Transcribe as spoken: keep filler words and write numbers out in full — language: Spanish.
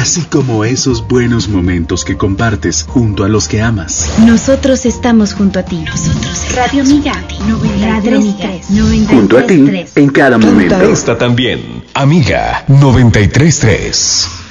así como esos buenos momentos que compartes junto a los que amas. Nosotros estamos junto a ti. Nosotros Radio Amiga, noventa y tres, junto a ti en cada momento. Canta esta también, Amiga noventa y tres punto tres.